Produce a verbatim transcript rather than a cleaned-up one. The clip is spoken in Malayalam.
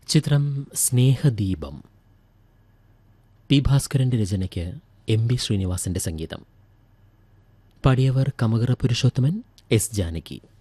ചിത്രം സ്നേഹദീപം. പി ഭാസ്കരന്റെ രചനയ്ക്ക് എം ബി ശ്രീനിവാസന്റെ സംഗീതം. പാടിയവർ കമകറ പുരുഷോത്തമൻ, എസ് ജാനകി.